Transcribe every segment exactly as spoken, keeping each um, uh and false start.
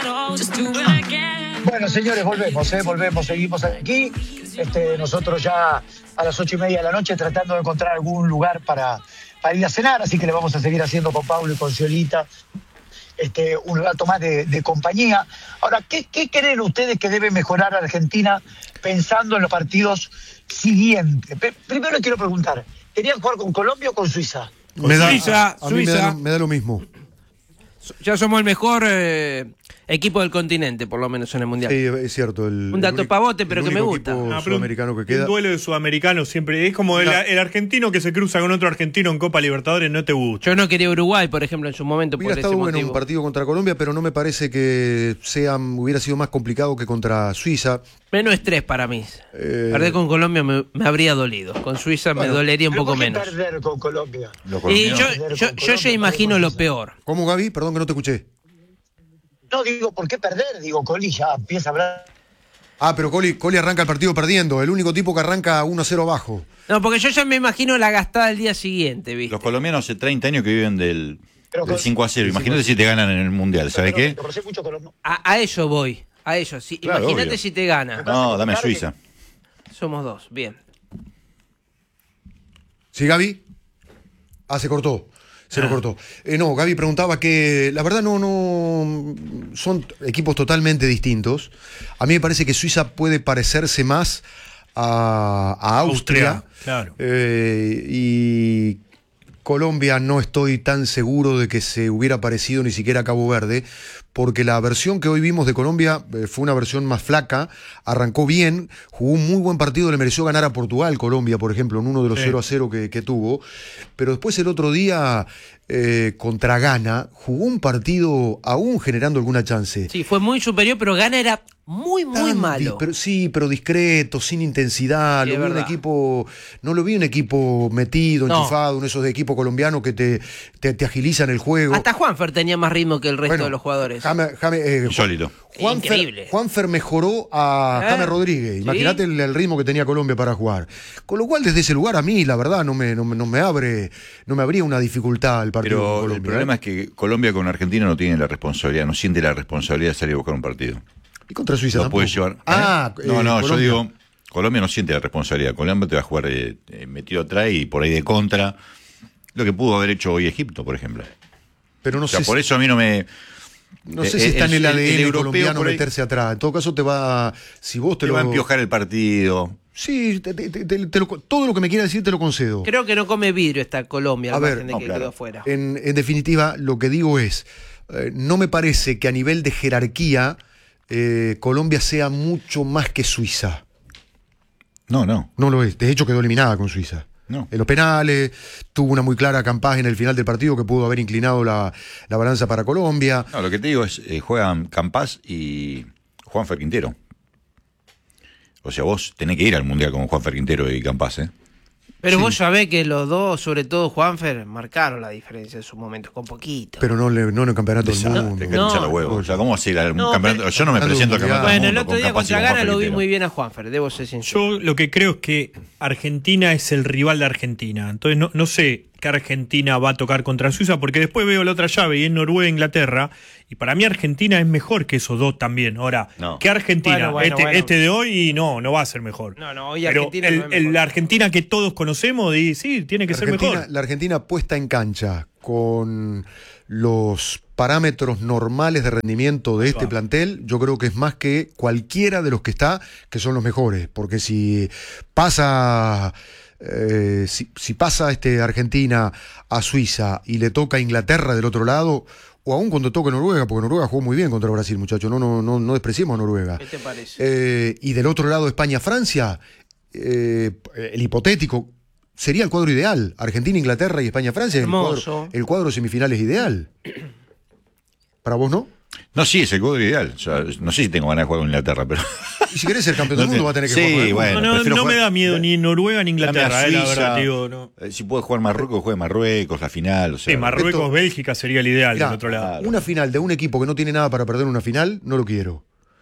Bueno, señores, volvemos, ¿eh? volvemos, seguimos aquí. Este, nosotros ya a las ocho y media de la noche tratando de encontrar algún lugar para, para ir a cenar, así que le vamos a seguir haciendo con Pablo y con Ciolita este, un rato más de, de compañía. Ahora, ¿qué, ¿qué creen ustedes que debe mejorar Argentina pensando en los partidos siguientes? P- primero les quiero preguntar, ¿querían jugar con Colombia o con Suiza? Me da, Suiza, a, a mí me Suiza. da, me da lo mismo. Ya somos el mejor eh, equipo del continente, por lo menos en el Mundial. Sí, es cierto. El, Un dato el único- pavote, pero el que me único gusta. equipo Ah, pero un- sudamericano que queda. Un duelo de sudamericanos siempre. Es como el, No. el argentino que se cruza con otro argentino en Copa Libertadores, no te gusta. Yo no quería Uruguay, por ejemplo, en su momento, Hubiera por estado ese bueno motivo. un partido contra Colombia, pero no me parece que sea, hubiera sido más complicado que contra Suiza. Menos estrés para mí. Eh, Perder con Colombia me, me habría dolido. Con Suiza Bueno, me dolería un ¿Pero poco por qué menos. perder con Colombia? Los Y yo, colombianos. yo, yo ya imagino lo peor. ¿Cómo, Gaby? Perdón que no te escuché. No, digo, ¿por qué perder? Digo, Coli ya empieza a hablar. Ah, pero Coli, Coli arranca el partido perdiendo. El único tipo que arranca uno a cero abajo. No, porque yo ya me imagino la gastada el día siguiente, ¿viste? Los colombianos hace treinta años que viven del, Pero del con- cinco a cero. Imagínate si te ganan en el Mundial, ¿sabes qué? Te conocí mucho colombiano. A, a eso voy. A eso. Sí. Claro, Imagínate obvio. si te gana. No, dame Suiza. Somos dos. Bien. ¿Sí, Gaby? Ah, se cortó. Se lo cortó. Eh, no, Gaby preguntaba que, la verdad, no, no. Son equipos totalmente distintos. A mí me parece que Suiza puede parecerse más a, a Austria. Austria, claro. Eh, y Colombia no estoy tan seguro de que se hubiera parecido ni siquiera a Cabo Verde, porque la versión que hoy vimos de Colombia eh, fue una versión más flaca, arrancó bien, jugó un muy buen partido, le mereció ganar a Portugal, Colombia, por ejemplo, en uno de los Sí. cero a cero que, que tuvo, pero después el otro día eh, contra Ghana jugó un partido aún generando alguna chance. Sí, fue muy superior, pero Gana era muy, muy Tan malo. di- Pero, sí, pero discreto, sin intensidad. Sí, lo es vi un verdad. equipo, no lo vi un equipo metido, No. enchufado, uno de esos de equipo colombiano que te, te, te agilizan el juego. Hasta Juanfer tenía más ritmo que el resto Bueno, de los jugadores. Jame- Jame- eh, Insólito. Juanfer, Increíble. Juanfer mejoró a ¿Eh? James Rodríguez. Sí. Imagínate el, el ritmo que tenía Colombia para jugar. Con lo cual, desde ese lugar, a mí, la verdad, no me, no, me- no me abre, no me abría una dificultad el partido con Pero Colombia. el problema ¿eh? es que Colombia con Argentina no tiene la responsabilidad, no siente la responsabilidad de salir a buscar un partido. Y contra Suiza Lo tampoco. puede llevar. ¿eh? Ah, no, eh, no, yo Colombia. digo, Colombia no siente la responsabilidad. Colombia te va a jugar eh, eh, metido atrás y por ahí de contra. Lo que pudo haber hecho hoy Egipto, por ejemplo. Pero no O sea, sé por si- eso a mí no me. No sé Eh, si está en el, el- A D N el europeo colombiano por ahí- meterse atrás. En todo caso, te va. Si vos te, Te lo. va a empiojar el partido. Sí, te- te- te- te lo- todo lo que me quiera decir te lo concedo. Creo que no come vidrio esta Colombia, A al ver, margen de no, que claro. quedó afuera. En, en definitiva, lo que digo es: eh, no me parece que a nivel de jerarquía eh, Colombia sea mucho más que Suiza. No, no. No lo es. De hecho, quedó eliminada con Suiza. No. En los penales, tuvo una muy clara Campás en el final del partido que pudo haber inclinado la, la balanza para Colombia. No, lo que te digo es, eh, juegan Campás y Juanfer Quintero. O sea, vos tenés que ir al Mundial con Juanfer Quintero y Campás, ¿eh? Pero Sí. vos sabés que los dos, sobre todo Juanfer, marcaron la diferencia en sus momentos, con poquito. Pero no, le- no en el campeonato del Desastre, mundo. te No. hincha los huevos. O sea, ¿cómo vas a ir al No, campeonato? pero- Yo no me presento al campeonato del Bueno, el mundo otro con día Campás y contra con Ghana Juanfer lo vi Quintero. muy bien a Juanfer, debo ser sincero. Yo lo que creo es que Argentina es el rival de Argentina. Entonces no, no sé qué Argentina va a tocar contra Suiza, porque después veo la otra llave y es Noruega e Inglaterra. Y para mí Argentina es mejor que esos dos también. Ahora, No. ¿qué Argentina? Bueno, bueno, este, bueno. este de hoy no, no va a ser mejor. No, no, hoy Pero Argentina el, no es el- mejor. la Argentina que todos conocemos, y sí, tiene que La ser Argentina, mejor. la Argentina puesta en cancha con los parámetros normales de rendimiento de este va. plantel, yo creo que es más que cualquiera de los que está, que son los mejores. Porque si pasa. eh, si, si pasa este Argentina a Suiza y le toca a Inglaterra del otro lado, o aún cuando toque Noruega, porque Noruega jugó muy bien contra Brasil, muchachos, no, no, no, no despreciemos a Noruega. ¿Qué te parece? Eh, y del otro lado España-Francia, eh, el hipotético sería el cuadro ideal. Argentina, Inglaterra y España-Francia, el Hermoso. cuadro, el cuadro semifinal es ideal. ¿Para vos no? No, sí, es el cuadro ideal. O sea, no sé si tengo ganas de jugar con Inglaterra, pero. Y si querés ser campeón del No mundo te- va a tener que sí, jugar con el bueno. mundo. no, no, prefiero no me jugar- da miedo ni Noruega ni Inglaterra, Dame a eh, la Suiza. verdad, digo, no. Eh, Si puede jugar Marruecos, juegue Marruecos, la final. O sea, Sí, Marruecos, Esto- Bélgica sería el ideal Mirá, del otro lado. una final de un equipo que no tiene nada para perder una final, no lo quiero.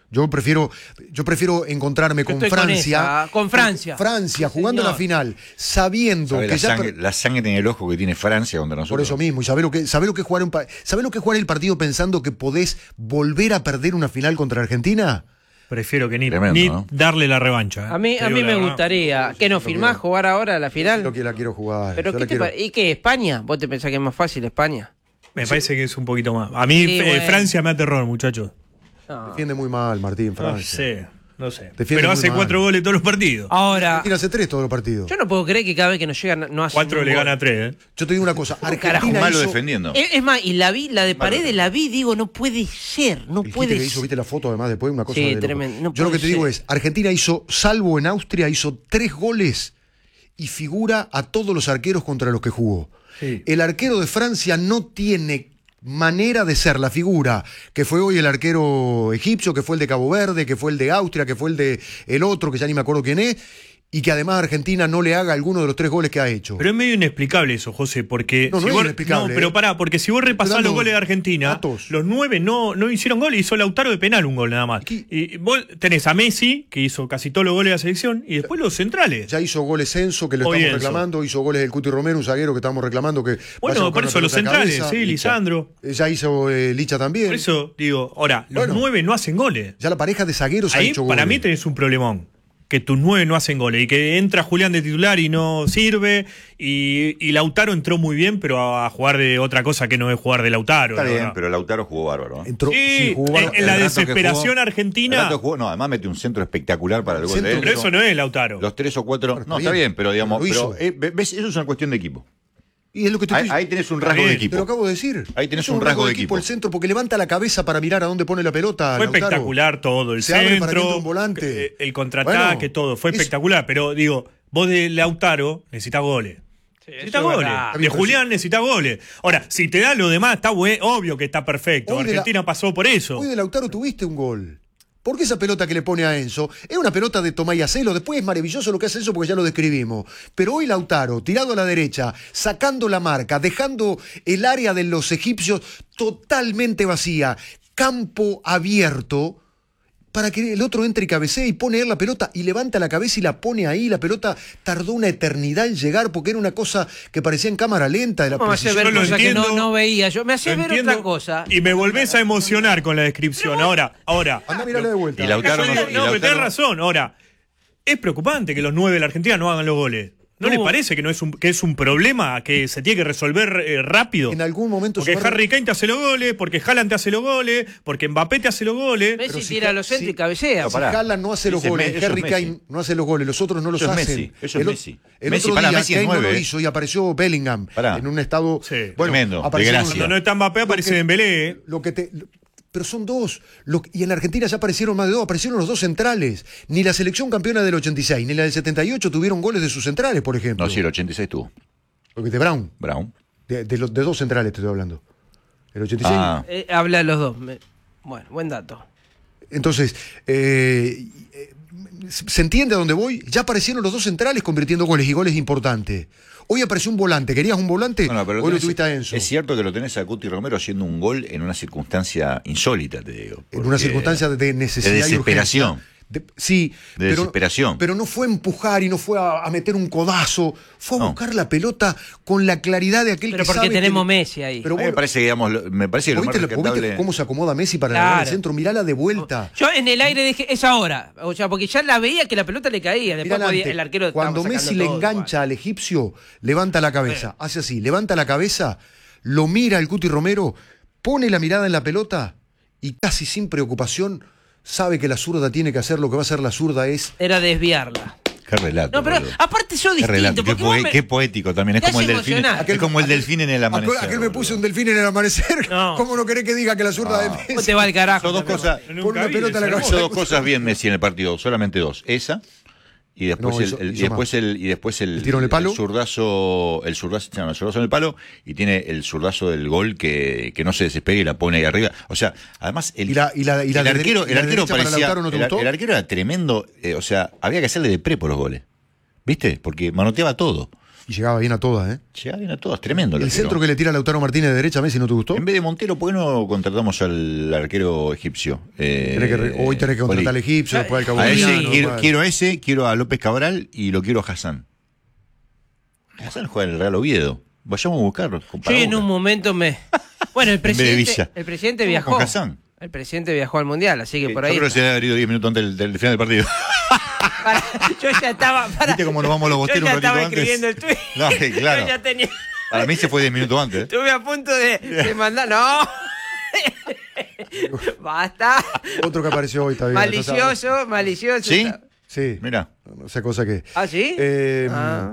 Yo prefiero, yo prefiero encontrarme con estoy con Francia. esa, con Francia. Francia, Sí, jugando señor. la final, sabiendo ¿Sabe que la, ya. sangre, la sangre en el ojo que tiene Francia contra nosotros? Por eso mismo, y saber lo que, saber lo que es jugar un pa- ¿saber lo que es jugar el partido pensando que podés volver a perder una final contra Argentina? Prefiero que ni, Tremendo, ni ¿no? darle la revancha. ¿eh? A mí, Te a digo mí la me verdad. gustaría. ¿Que nos firmás quiero. jugar ahora la final? Lo que la quiero jugar. ¿Pero yo qué la te quiero- pare- ¿Y qué? ¿España? ¿Vos te pensás que es más fácil España? Me parece que es un poquito más. A mí Sí, eh, bueno. Francia me da terror, muchachos. No. Defiende muy mal, Martín, No Francia. sé, no sé. Defiende Pero muy hace mal. cuatro goles todos los partidos. Ahora, Argentina hace tres todos los partidos. yo no puedo creer que cada vez que nos llegan no hace Cuatro un le gol. gana a tres, ¿eh? Yo te digo una cosa, carajo, Argentina Malo hizo, defendiendo. Es, es más, y la vi, la de Malo. Paredes la vi, digo, no puede ser, no el quite puede que hizo, ser. viste la foto además después, una cosa Sí, de loco. tremendo, no Yo lo que puede te digo ser. es, Argentina hizo, salvo en Austria, hizo tres goles y figura a todos los arqueros contra los que jugó. Sí. El arquero de Francia no tiene manera de ser la figura que fue hoy el arquero egipcio, que fue el de Cabo Verde, que fue el de Austria, que fue el de el otro, que ya ni me acuerdo quién es, y que además Argentina no le haga alguno de los tres goles que ha hecho. Pero es medio inexplicable eso, José, porque... No, no si es vos- inexplicable, no, pero eh. pará, porque si vos repasás dando los goles de Argentina, datos. los nueve no, no hicieron gol, hizo Lautaro de penal un gol nada más. Aquí- Y vos tenés a Messi, que hizo casi todos los goles de la selección, y después los centrales. Ya hizo goles Enzo, que lo Hoy estamos Enzo. reclamando, hizo goles el Cuti Romero, un zaguero que estamos reclamando que... vaya a Bueno, buscar por una eso los pelota de centrales, cabeza. sí, Lisandro. Eh, Ya hizo eh, Licha también. Por eso digo, ahora, los Bueno. nueve no hacen goles. Ya la pareja de zagueros ha Ahí hecho para goles. mí tenés un problemón. Que tus nueve no hacen goles y que entra Julián de titular y no sirve. Y, y Lautaro entró muy bien, pero a, a jugar de otra cosa que no es jugar de Lautaro. Está la bien, verdad. pero Lautaro jugó bárbaro. ¿eh? Entró, Sí, sí, jugó en, bárbaro. en la El rato que desesperación jugó- argentina. el rato jugó- no, además metió un centro espectacular para el gol Centro, de él. Pero eso no es Lautaro. Los tres o cuatro. Bueno, no, está está bien, bien, pero digamos. lo hizo. Pero, eh, ves, eso es una cuestión de equipo. Y es lo que te Ahí, estoy- ahí tenés un Está rasgo de bien, te lo equipo. acabo de decir. Ahí tenés Es un rasgo de equipo. el centro, porque levanta la cabeza para mirar a dónde pone la pelota. Fue Lautaro. espectacular todo, el Se abre para que entre centro, un volante. eh, el contraataque, Bueno, todo. Fue es- espectacular. Pero digo, vos de Lautaro necesitas goles. Necesitas eso es goles. verdad. De Julián necesitas goles. Ahora, si te da lo demás, está bueno, obvio que está perfecto. Hoy de la- Argentina pasó por eso. Hoy de Lautaro tuviste un gol. Porque esa pelota que le pone a Enzo es una pelota de Tomás y Acelo. Después es maravilloso lo que hace Enzo porque ya lo describimos. Pero hoy Lautaro, tirado a la derecha, sacando la marca, dejando el área de los egipcios totalmente vacía, campo abierto, para que el otro entre y cabecee y pone él la pelota y levanta la cabeza y la pone ahí. La pelota tardó una eternidad en llegar porque era una cosa que parecía en cámara lenta de la ¿Cómo me hace precisión. ver lo cosas que no, entiendo. no veía yo? Me hace Lo ver entiendo, otra cosa. Y me volvés a emocionar con la descripción. Ahora, ahora. Anda a mirarla de vuelta. Y Lautaro No, no- no, y pero Lautaro- tenés razón. Ahora, es preocupante que los nueve de la Argentina no hagan los goles. ¿No, No. le parece que no es un que es un problema que se tiene que resolver eh, rápido? En algún momento Porque se va a- Harry Kane te hace los goles, porque Haaland te hace los goles, porque Mbappé te hace los goles. Messi pero si tira ja- a los centros si- y cabecea. No, pará. Haaland no hace los Ese es goles, Me- eso es Harry Messi. Kane no hace los goles, los otros no los Eso es hacen. Messi, eso es el, o- Messi. el Messi, otro pará, día Messi es Kane no nueve, lo eh. hizo y apareció Bellingham Pará. en un estado Sí. Tremendo, de apareció gracia. Cuando no está Mbappé aparece Lo que- Dembélé. ¿eh? Lo que te, lo- pero son dos. Lo- y en Argentina ya aparecieron más de dos, aparecieron los dos centrales. Ni la selección campeona del ochenta y seis ni la del setenta y ocho tuvieron goles de sus centrales, por ejemplo. No, sí, el ochenta y seis tuvo. Lo que de Brown. Brown. De, de los, de dos centrales te estoy hablando. El ochenta y seis. Ah, Eh, habla de los dos. Me- Bueno, buen dato. Entonces, eh, eh, ¿se entiende a dónde voy? Ya aparecieron los dos centrales convirtiendo goles y goles importantes. Hoy apareció un volante. ¿Querías un volante? no, no, pero Hoy lo tenés- tuviste a Enzo. es cierto que lo tenés a Cuti Romero haciendo un gol en una circunstancia insólita, te digo. En una porque- circunstancia de necesidad de y desesperación. urgencia. De- sí, De pero, desesperación. pero no fue a empujar y no fue a, a meter un codazo, fue a No. buscar la pelota con la claridad de aquel Pero que porque sabe tenemos que- Messi ahí. Pero A mí me vos- parece, digamos, lo- me parece que lo ¿vos más viste, la- vos viste rescatable... cómo se acomoda Messi para Claro. ganar el centro? Mirala de vuelta. Yo en el aire dije, es ahora. O sea, porque ya la veía que la pelota le caía. Después Mirá podía- adelante. el arquero Cuando estaba Messi sacando le todo, engancha al egipcio, levanta la cabeza, hace así, levanta la cabeza, lo mira el Cuti Romero, pone la mirada en la pelota y casi sin preocupación sabe que la zurda tiene que hacer lo que va a hacer la zurda es... Era desviarla. Qué relato. No, pero boludo. aparte yo Qué distinto. relato, qué, porque vos poe- me- qué poético también. Es te como el hace delfín. emocionar. Es como el delfín en el amanecer. Aquel, aquel me boludo. puso un delfín en el amanecer. No. ¿Cómo no querés que diga que la zurda de Vos Messi? te va al carajo. Hizo dos también. cosas, Nunca Pon una vi pelota en la ese cabeza. hizo dos cosas bien Messi en el partido, solamente dos. Esa y después No, el, hizo- el- y hizo después más. el y después el, ¿El tiro en el palo? el zurdazo, el zurdazo, no, el zurdazo en el palo y tiene el zurdazo del gol que, que no se desespega y la pone ahí arriba. O sea, además el, ¿Y la- y la- y la el de arquero, dere- y el la arquero derecha para parecía Lautaro no te el, gustó? el arquero era tremendo, eh, o sea, había que hacerle de pre por los goles. ¿Viste? Porque manoteaba todo. Y llegaba bien a todas, ¿eh? Llegaba bien a todas, tremendo. El el centro arquero. que le tira a Lautaro Martínez de derecha, Messi, ¿no te gustó? En vez de Montero, ¿por qué no contratamos al arquero egipcio? Eh, Tenés que re- hoy tenés que contratar al Oli. egipcio, después al A ese cabo. quiero, quiero a ese, quiero a López Cabral y lo quiero a Hassan. Hassan juega en el Real Oviedo. Vayamos a buscarlo. Yo en un momento me... Bueno, el vez de presidente, Villa. el presidente Vamos viajó. con Hassan. El presidente viajó al Mundial, así que por ahí... Yo creo que se ha abrido diez minutos antes del, del final del partido. Para- yo ya estaba... Para, ¿Viste cómo nos vamos los bosteros yo ya un ratito estaba antes? escribiendo el tweet. No, sí, claro. Yo ya tenía... Para mí se fue diez minutos antes. Estuve a punto de, de mandar... ¡No! ¡Basta! Otro que apareció hoy, está bien. Malicioso, malicioso. ¿Sí? Sí. Mira. Esa cosa que. ¿Ah, sí? Eh, Ah.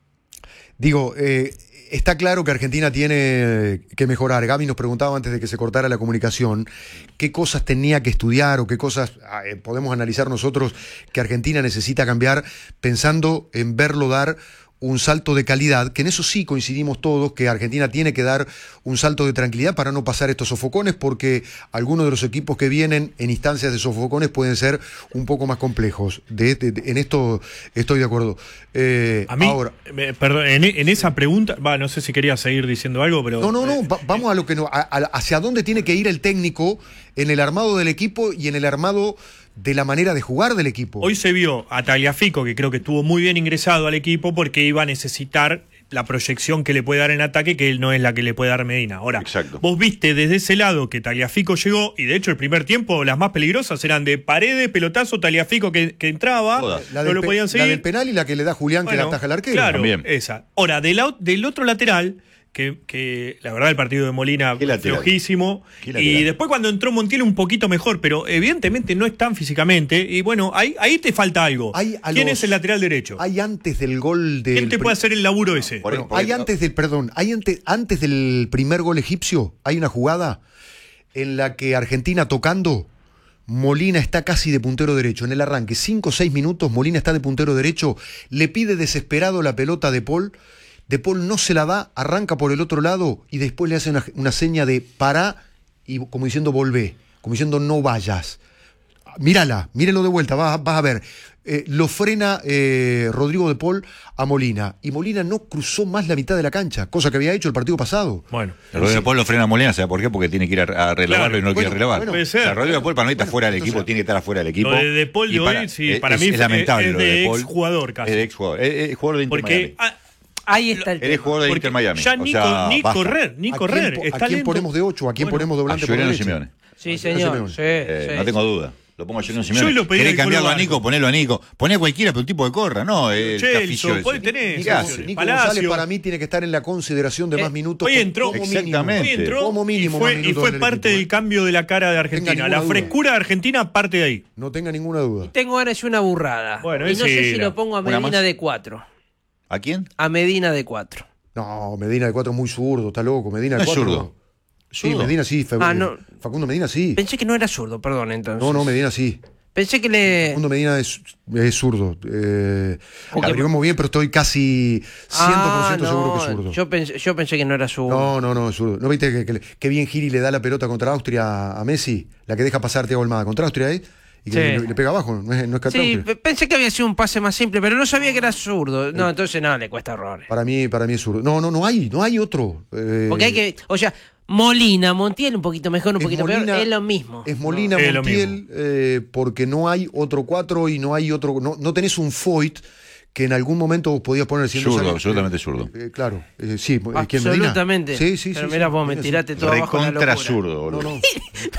Digo, eh, está claro que Argentina tiene que mejorar. Gaby nos preguntaba antes de que se cortara la comunicación qué cosas tenía que estudiar o qué cosas eh, podemos analizar nosotros que Argentina necesita cambiar pensando en verlo dar un salto de calidad, que en eso sí coincidimos todos, que Argentina tiene que dar un salto de tranquilidad para no pasar estos sofocones, porque algunos de los equipos que vienen en instancias de sofocones pueden ser un poco más complejos. De, de- de- en esto estoy de acuerdo. Eh, A mí, ahora, eh, perdón, en, en esa pregunta, va, no sé si quería seguir diciendo algo, pero... no, no, no, eh, va- vamos a lo que no, a- a- hacia dónde tiene que ir el técnico en el armado del equipo y en el armado de la manera de jugar del equipo. Hoy se vio a Tagliafico, que creo que estuvo muy bien ingresado al equipo porque iba a necesitar la proyección que le puede dar en ataque, que él no es la que le puede dar Medina. Ahora, Exacto. vos viste desde ese lado que Tagliafico llegó, y de hecho el primer tiempo las más peligrosas eran de Paredes, pelotazo, Tagliafico que, que entraba, Todas. la, no del lo pe- podían la seguir. del penal y la que le da Julián que Bueno, la ataja el arquero. Claro, También. esa. Ahora, del, au- del otro lateral, que, que la verdad el partido de Molina ¿Qué lateral? flojísimo. ¿Qué lateral? Y después cuando entró Montiel un poquito mejor, pero evidentemente no están físicamente. Y bueno, ahí, ahí te falta algo. Hay a ¿Quién los- es el lateral derecho? Hay antes del gol del ¿Quién te puede pri- hacer el laburo ese? Por- Bueno, por- hay antes del, perdón, hay antes, antes del primer gol egipcio, hay una jugada en la que Argentina tocando, Molina está casi de puntero derecho. En el arranque, cinco o seis minutos, Molina está de puntero derecho, le pide desesperado la pelota de Paul. De Paul no se la da, arranca por el otro lado y después le hace una, una seña de pará y como diciendo volvé, como diciendo no vayas. Mírala, mírenlo de vuelta, vas, vas a ver. Eh, lo frena eh, Rodrigo de Paul a Molina. Y Molina no cruzó más la mitad de la cancha, cosa que había hecho el partido pasado. Bueno. El Rodrigo de Paul lo frena a Molina, ¿sabes por qué? Porque tiene que ir a, a relevarlo Claro. y no lo Bueno, quiere relevar. bueno, puede ser. O sea, Rodrigo de Paul para mí está Bueno, fuera del entonces- equipo, tiene que estar afuera del equipo. Lo de De Paul de Y hoy, sí, es, para es- mí es es- lamentable es lo de de Paul. exjugador casi. Es de exjugador, es, es jugador de Inter Porque Miami. ah, Ahí está el Él es tema. jugador de porque Inter Miami. ya o ni, sea, co- ni basta. correr, ni ¿A correr. quién, po- está ¿a quién lento. ponemos de ocho? ¿A quién Bueno, ponemos de A volante por Juliano derecha? Simeone. Sí, Ah, señor. Simeone. Sí, Eh, sí. no tengo duda. Lo pongo a Juliano Simeone. lo pediría ¿Querés el cambiarlo a Colo Nico? Barco. Ponelo a Nico. Poné a cualquiera, pero un tipo de corra, ¿no? Eh, Chelsea, Caficio ese. puede tener, ¿Y Nico, qué hace? Nico Palacio. González para mí tiene que estar en la consideración de Eh, más minutos. Hoy como- entró, como mínimo. exactamente. Hoy entró Como mínimo y fue, más y minutos fue en el parte equipo, del ¿eh? cambio de la cara de Argentina. ninguna La duda. frescura de Argentina parte de ahí. No tenga ninguna duda. Tengo ganas de una burrada. Bueno, y no ese sé si era. lo pongo a Una Medina más. de cuatro. ¿A quién? A Medina de cuatro. No, Medina de cuatro es muy zurdo, está loco. Medina de No es cuatro. zurdo. Sí, ¿Zurdo? Medina sí. Fe- Ah, no. Facundo Medina sí. Pensé que no era zurdo, perdón, entonces. No, no, Medina sí. Pensé que le... Facundo Medina es, es zurdo. Eh, Porque- averiguamos bien, pero estoy casi cien por ciento Ah, seguro no, que es zurdo. Yo pensé, yo pensé que no era zurdo. No, no, no, es zurdo. ¿No viste que, que, le- que bien Giri le da la pelota contra Austria a Messi? La que deja pasar Thiago Almada contra Austria ahí. Y que Sí. le, le pega abajo, no es, no es contra Sí, Austria. pe- pensé que había sido un pase más simple, pero no sabía que era zurdo. No, entonces no, le cuesta errores. Para mí, para mí es zurdo. No, no, no hay, no hay otro. Eh, Porque hay que, o sea, Molina, Montiel un poquito mejor, un es poquito Molina- peor, es lo mismo. Es Molina, No. Es lo Montiel, eh, porque no hay otro cuatro y no hay otro. No, no tenés un Foyt que en algún momento vos podías poner siendo Zurdo, sale- absolutamente zurdo. Eh, claro, eh, sí. eh, ¿quién, Medina? Absolutamente. Sí, sí, Pero sí. mira sí, vos, me Medina, sí. tiraste todo abajo la Recontra locura. zurdo, No, boludo. no.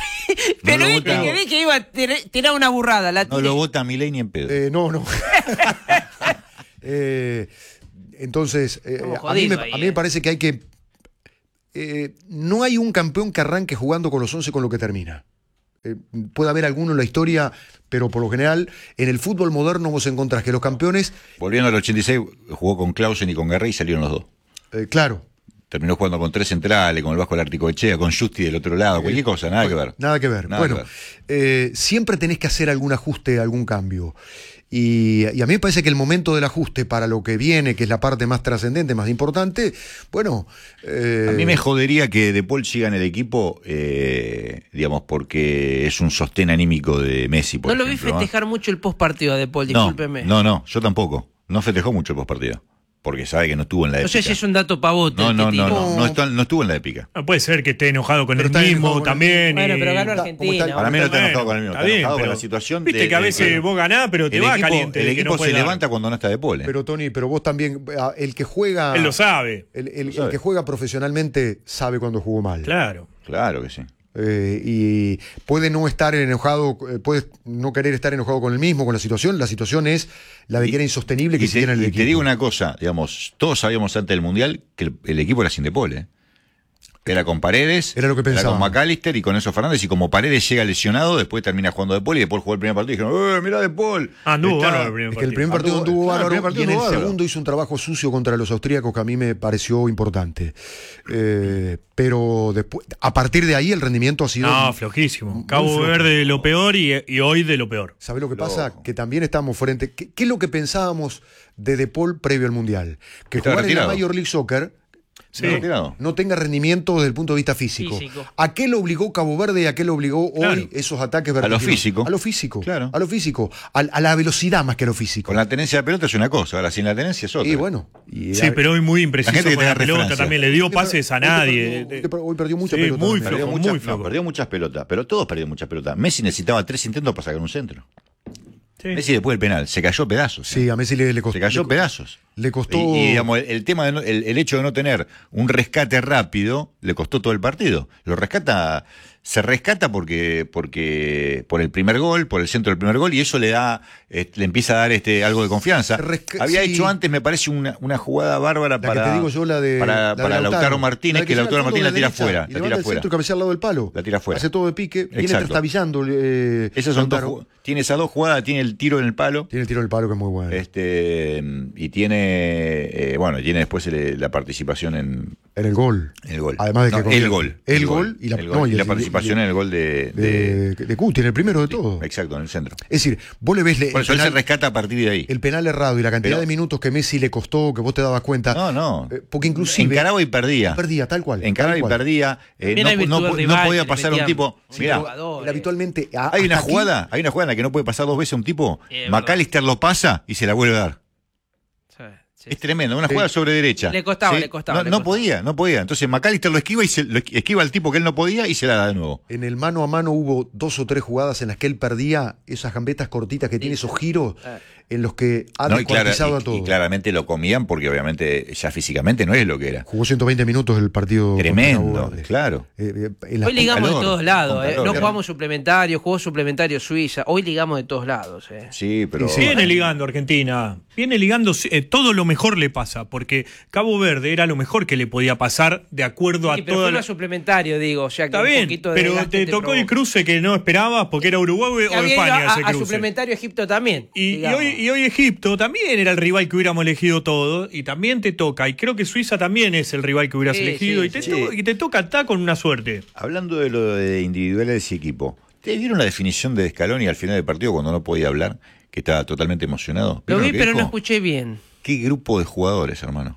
Pero No lo viste vota. que vi que iba a tir- tirar una burrada. La No tiré. lo vota Milei ni en pedo. Eh, no, no. Eh, entonces, eh, Estamos a, mí me, jodidos ahí, a mí me eh. parece que hay que. eh, no hay un campeón que arranque jugando con los once con lo que termina. Eh, puede haber alguno en la historia, pero por lo general, en el fútbol moderno vos encontrás que los campeones, Volviendo al ochenta y seis, jugó con Clausen y con Garré y salieron los dos. eh, claro, Terminó jugando con tres centrales, con el Vasco Larticoechea, con Justi del otro lado, cualquier cosa, nada que ver. nada que ver. Nada bueno, que ver. eh, siempre tenés que hacer algún ajuste, algún cambio. Y, y a mí me parece que el momento del ajuste para lo que viene, que es la parte más trascendente, más importante, bueno. eh, A mí me jodería que De Paul siga en el equipo, eh, digamos, porque es un sostén anímico de Messi, por No lo vi ejemplo, ¿eh? festejar mucho el post partido de Paul, No, discúlpeme. no, no, yo tampoco. No festejó mucho el postpartido. porque sabe que no estuvo en la No épica. sé si es un dato pavote. No, este no, no, tipo. no, no, está- no estuvo en la épica. Ah, puede ser que esté enojado con Pero el está mismo enojado con el- también. Bueno, y- pero ganó está- Argentina. como está- Para mí no está Bueno, enojado con el mismo, está está bien, enojado con pero la situación. Viste de- que a de- veces de- vos ganás, pero te el va equipo, caliente. el de que equipo no puede se dar. levanta cuando no está de pole. Pero Tony, pero vos también, ah, el que juega. Él lo sabe. El, el- Lo sabe. el que juega profesionalmente sabe cuando jugó mal. Claro. Claro que sí. Eh, y puede no estar enojado, eh, puede no querer estar enojado con el mismo, con la situación. La situación es la de que Y- era insostenible que Y, se te, tiene en el y equipo. te digo una cosa, digamos, todos sabíamos antes del Mundial que el, el equipo era sin De Paul, ¿eh? Era con Paredes, Era lo que con pensábamos. McAllister y con Enzo Fernández, y como Paredes llega lesionado, después termina jugando De Paul y De Paul jugó el primer partido y dijeron, ¡eh, mirá De Paul! Ah, anduvo Está- bárbaro el primer Es que el partido. primer partido Anduvo- anduvo claro, el bárbaro primer partido y en el anduvo bárbaro. segundo hizo un trabajo sucio contra los austríacos que a mí me pareció importante. Eh, pero después, a partir de ahí el rendimiento ha sido... No, flojísimo. muy Cabo flojo. Verde de lo peor y, y hoy de lo peor. ¿Sabés lo que Flojo. pasa? Que también estamos frente... ¿Qué, qué es lo que pensábamos de De Paul previo al Mundial? Que Estaba jugar en la retirado. Major League Soccer Sí. no, Retirado. no tenga rendimiento desde el punto de vista físico. Físico. ¿A qué lo obligó Cabo Verde y a qué lo obligó Claro. hoy esos ataques A lo vertiginosos? físico. A lo físico. Claro. A lo físico. A, a la velocidad más que a lo físico. Con la tenencia de pelota es una cosa, ahora sin la tenencia es otra. Y bueno. y- Sí, pero hoy muy impreciso La gente que con la tenga pelota referencia. también. Le dio Hoy pases a perdió- nadie. Hoy perdió, hoy perdió mucha Sí, pelota. muy también. Perdió, flojo, muchas, muy no, flojo. perdió muchas pelotas, pero todos perdieron muchas pelotas. Messi necesitaba tres intentos para sacar un centro. Sí. Messi después del penal, se cayó pedazos. ¿eh? Sí, a Messi le, le costó. Se cayó le- pedazos. Le costó. Y, y, digamos, el, el tema de no- el, el hecho de no tener un rescate rápido le costó todo el partido. Lo rescata, se rescata porque, porque por el primer gol, por el centro del primer gol, y eso le da, eh, le empieza a dar este algo de confianza. Resca- Había sí. hecho antes, me parece, una, una jugada bárbara La que para, te digo yo, la de, para, la de para Lautaro La Martínez, de que llega al Lautaro fondo Martínez de la tira derecha afuera. y La levanta tira el afuera. centro y cabecea al lado del palo. La tira afuera. Hace todo de pique. Viene Exacto. trastabillando. Eh, Esas son dos, Lautaro. ju- tiene esas dos jugadas, tiene el tiro en el palo. Tiene el tiro del palo que es muy bueno. Este y tiene eh, bueno, tiene después el- la participación en, En el gol. en el gol. Además de que No, convierte. el gol. El gol y la- el no, gol, y y la el- participación y- en el gol de, de- De, de Cuti, en el primero de todo. exacto, en el centro. Es decir, vos le ves le- Por el, eso él se penal, rescata a partir de ahí. el penal errado y la cantidad Pero- de minutos que Messi le costó, que vos te dabas cuenta. No, no. Eh, porque inclusive. Encaraba y perdía. Perdía, tal cual. Encaraba tal y cual. perdía. eh, También no, hay no- virtud no del rival, podía que le pasar a un metían tipo. cinco Mirá, jugadores. Él habitualmente. a- hay una hasta aquí- jugada, hay una jugada en la que no puede pasar dos veces a un tipo. Sí, es McAllister lo pasa y se la vuelve a dar. Sí, sí. Es tremendo, una Sí. jugada sobre derecha. Le costaba, Sí. le costaba, No, le no costaba. podía, no podía. Entonces McAllister lo esquiva y se, lo esqui- esquiva al tipo que él no podía y se la da de nuevo. En el mano a mano hubo dos o tres jugadas en las que él perdía esas gambetas cortitas que tiene esos giros Ah. en los que ha No, y, clara- descuartizado a y- todo. y claramente lo comían porque obviamente ya físicamente no es lo que era. Jugó ciento veinte minutos el partido. contra Tremendo, Cabo Verde. claro. Eh, eh, en la- Hoy ligamos calor, de todos lados, con eh. calor, No claro. jugamos suplementario, jugó suplementario Suiza. Hoy ligamos de todos lados. Eh. Sí, pero. Y sí. Viene ligando Argentina, viene ligando, eh, todo lo mejor le pasa, porque Cabo Verde era lo mejor que le podía pasar de acuerdo Sí, a pero toda fue la... más suplementario, digo. O sea, que Está un bien, poquito de pero desgaste te tocó el provocó. cruce que no esperabas porque era Uruguay Que o había ido España a, ese a cruce. suplementario Egipto también. Y, y digamos. hoy, y hoy Egipto también era el rival que hubiéramos elegido todos y también te toca. Y creo que Suiza también es el rival que hubieras Sí, elegido sí, y, te sí. to- y te toca estar con una suerte. Hablando de lo de individuales y equipo, ¿ustedes vieron la definición de Scaloni al final del partido cuando no podía hablar? Que estaba totalmente emocionado. Lo ¿Vieron vi, que pero no dijo? escuché bien. ¿Qué grupo de jugadores, hermano?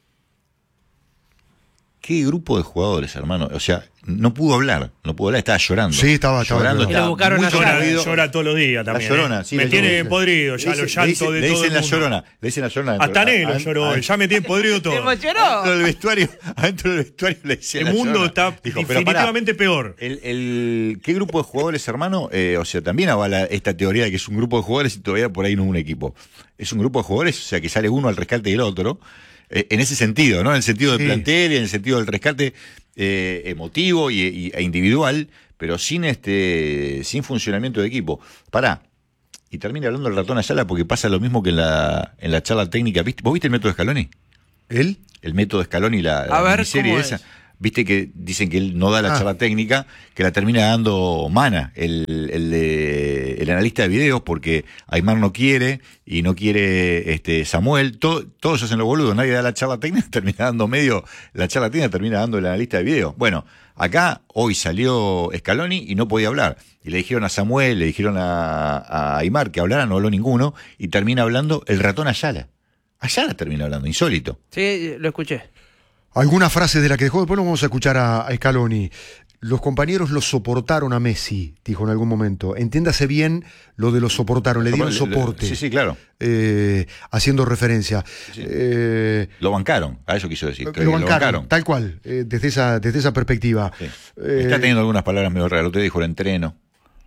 ¿Qué grupo de jugadores, hermano? O sea, no pudo hablar, no pudo hablar, estaba llorando. Sí, estaba- estaba llorando. llorando. Y lo buscaron muy a Llora, conmovido. llora todos los días también. La Llorona, ¿eh? sí, me la tiene Llorona. podrido ya Le los dicen- llantos le dicen- de le todo dicen el la mundo. Llorona, le dicen la Llorona. Hasta Adentro- Nero adentro- lloró hoy, ya me tiene podrido Se todo. emocionó. Adentro del vestuario, adentro del vestuario le decían El la mundo Llorona. está Dijo, pero pará, definitivamente peor. El, el- ¿Qué grupo de jugadores, hermano? Eh, o sea, también avala esta teoría de que es un grupo de jugadores y todavía por ahí no es un equipo. Es un grupo de jugadores, o sea, que sale uno al rescate del otro. Eh, en ese sentido, ¿no? En el sentido del Sí. plantel y en el sentido del rescate eh, emotivo y, y- e individual, pero sin este sin funcionamiento de equipo. Pará. Y termina hablando el ratón Ayala porque pasa lo mismo que en la, en la charla técnica. ¿Viste? ¿Vos viste el método Scaloni? ¿Él? El método Scaloni, la, la A ver, miniserie ¿cómo esa. es? Viste que dicen que él no da la Ah. charla técnica, que la termina dando Mana, el, el, de- el analista de videos, porque Aymar no quiere y no quiere este Samuel. Todo, todos hacen los boludos, nadie da la charla técnica, termina dando medio, la charla técnica termina dando el analista de videos. Bueno, acá hoy salió Scaloni y no podía hablar. Y le dijeron a Samuel, le dijeron a, a Aymar que hablara, no habló ninguno, y termina hablando el ratón Ayala. Ayala termina hablando, insólito. Sí, lo escuché. Algunas frases de la que dejó, después lo vamos a escuchar a, a Scaloni. los compañeros lo soportaron a Messi, dijo en algún momento. Entiéndase bien lo de lo soportaron, le dieron soporte. Sí, sí, claro. Eh, haciendo referencia. Sí. Eh, lo bancaron, a eso quiso decir. Lo bancaron, lo bancaron. Tal cual, eh, desde, esa, desde esa perspectiva. Sí. Eh, Está teniendo algunas palabras medio raras. Usted dijo el entreno.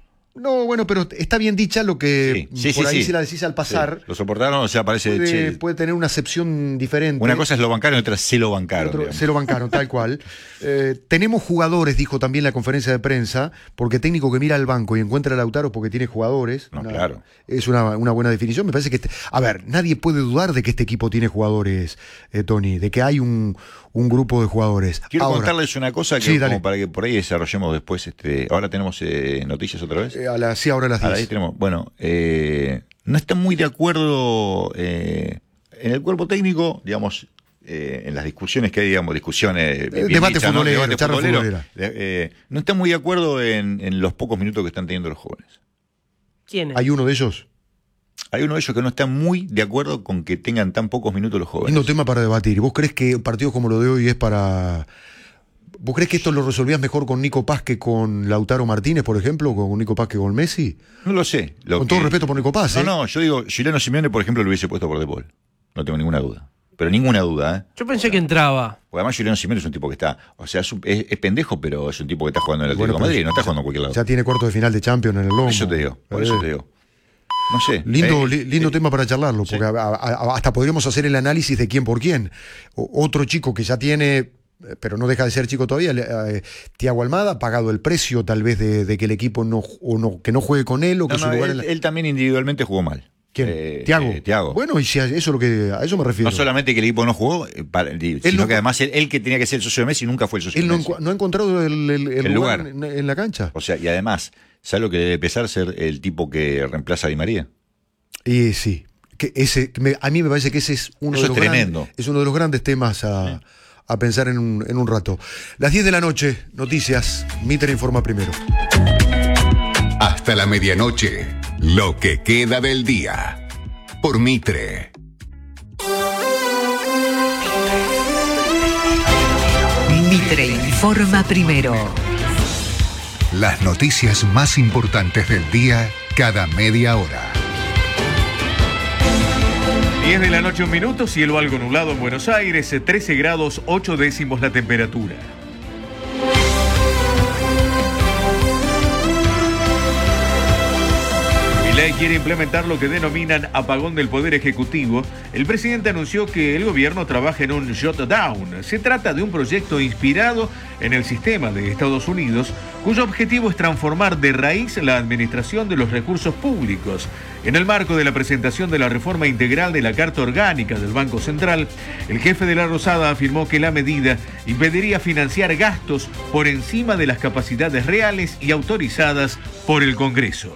No, bueno, pero está bien dicha lo que sí, sí, por sí, ahí sí. se la decís al pasar. Sí. Lo soportaron, o sea, parece... Puede, che, puede tener una acepción diferente. una cosa es lo bancaron y otra se lo bancaron. Otro, se lo bancaron, tal cual. Eh, tenemos jugadores, dijo también la conferencia de prensa, porque técnico que mira al banco y encuentra a Lautaro porque tiene jugadores. No, una, claro. Es una, una buena definición. Me parece que... Este, a ver, nadie puede dudar de que este equipo tiene jugadores, eh, Tony, de que hay un, un grupo de jugadores. Quiero ahora, contarles una cosa que sí, como para que por ahí desarrollemos después. Este, ahora tenemos eh, noticias otra vez. Eh, a la, sí, ahora a las diez. Ahí tenemos, bueno, eh, no están muy de acuerdo eh, en el cuerpo técnico, digamos, eh, en las discusiones que hay, digamos, discusiones... Eh, debate dichas, ¿no? futbolero, Debate charla futbolero. futbolera. Eh, no están muy de acuerdo en, en los pocos minutos que están teniendo los jóvenes. ¿Quién es? ¿Hay uno de ellos? Hay uno de ellos que no está muy de acuerdo con que tengan tan pocos minutos los jóvenes. Lindo tema para debatir. ¿Vos crees que partidos como lo de hoy es para... ¿Vos crees que esto lo resolvías mejor con Nico Paz que con Lautaro Martínez, por ejemplo, con Nico Paz que con Messi? No lo sé. Lo con que... todo respeto por Nico Paz, No, ¿eh? no, yo digo, Giuliano Simeone, por ejemplo, lo hubiese puesto por De Paul. No tengo ninguna duda. Pero ninguna duda, ¿eh? Yo pensé que entraba. Porque además Giuliano Simeone es un tipo que está, o sea, es, un- es- es pendejo, pero es un tipo que está jugando en el Bueno, Atlético de Madrid, pero no está jugando en cualquier lado. Ya tiene cuarto de final de Champions en el lomo. Eso te digo, por Eh, eso te digo. No sé. Lindo, eh, li- lindo eh, tema para charlarlo, sí. porque a- a- a- hasta podríamos hacer el análisis de quién por quién. O- otro chico que ya tiene, eh, pero no deja de ser chico todavía, le- eh, Thiago Almada, ha pagado el precio tal vez de, de que el equipo no, o no, que no juegue con él o que No, su no, lugar él, en la- él también individualmente jugó mal. ¿Quién? Eh, Thiago. eh, Thiago. Bueno, y si a eso, es lo que, a eso me refiero. No solamente que el equipo no jugó, eh, para- di- sino no- que además él, él que tenía que ser el socio de Messi nunca fue el socio Él de no, Messi. encu- no ha encontrado el, el- el El lugar, lugar. En, en la cancha. O sea, y además, ¿sabes lo que debe pesar ser el tipo que reemplaza a Di María? Y sí, que ese, que me- a mí me parece que ese es uno, Eso de los, es gran- tremendo. es uno de los grandes temas a, a pensar en un, en un rato. Las diez de la noche, noticias, Mitre informa primero. Hasta la medianoche, lo que queda del día. Por Mitre. Mitre informa primero. Las noticias más importantes del día cada media hora. diez de la noche, un minuto, cielo algo nublado en Buenos Aires, trece grados, ocho décimos la temperatura. Milei quiere implementar lo que denominan apagón del Poder Ejecutivo. El presidente anunció que el gobierno trabaja en un shutdown. Se trata de un proyecto inspirado en el sistema de Estados Unidos, cuyo objetivo es transformar de raíz la administración de los recursos públicos. En el marco de la presentación de la reforma integral de la Carta Orgánica del Banco Central, el jefe de la Rosada afirmó que la medida impediría financiar gastos por encima de las capacidades reales y autorizadas por el Congreso.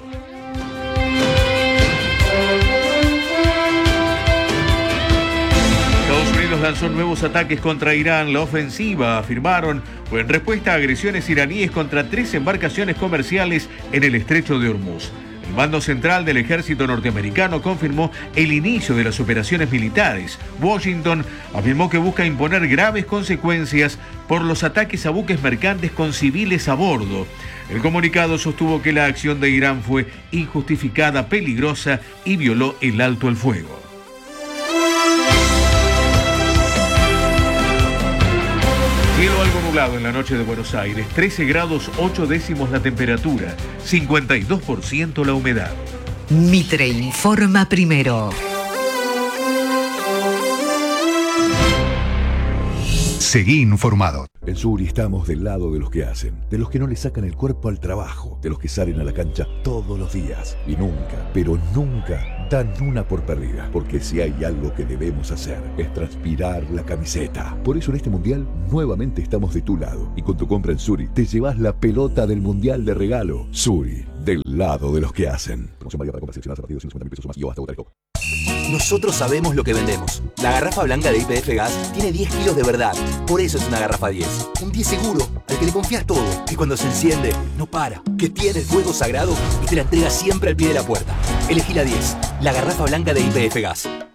Estados Unidos lanzó nuevos ataques contra Irán. La ofensiva, afirmaron, fue en respuesta a agresiones iraníes contra tres embarcaciones comerciales en el estrecho de Hormuz. El mando central del ejército norteamericano confirmó el inicio de las operaciones militares. Washington afirmó que busca imponer graves consecuencias por los ataques a buques mercantes con civiles a bordo. El comunicado sostuvo que la acción de Irán fue injustificada, peligrosa y violó el alto el fuego. Cielo algo nublado en la noche de Buenos Aires, trece grados, ocho décimos la temperatura, cincuenta y dos por ciento la humedad. Mitre informa primero. Seguí informado. En Suri estamos del lado de los que hacen, de los que no le sacan el cuerpo al trabajo, de los que salen a la cancha todos los días y nunca, pero nunca dan una por perdida, porque si hay algo que debemos hacer es transpirar la camiseta. Por eso en este mundial nuevamente estamos de tu lado y con tu compra en Suri te llevas la pelota del mundial de regalo. Suri, del lado de los que hacen. Promoción válida para compras seleccionadas a partir de ciento cincuenta mil pesos o más y o hasta votar el copo. Nosotros sabemos lo que vendemos. La garrafa blanca de I P F Gas tiene diez kilos de verdad. Por eso es una garrafa diez. Un diez seguro, al que le confías todo. Que cuando se enciende, no para. Que tiene el fuego sagrado y te la entrega siempre al pie de la puerta. Elegí la diez, la garrafa blanca de I P F Gas.